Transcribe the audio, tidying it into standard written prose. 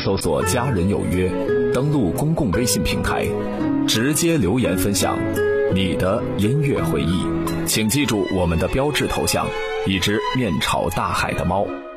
搜索家人有约，登录公共微信平台，直接留言分享你的音乐回忆。请记住我们的标志头像，一只面朝大海的猫。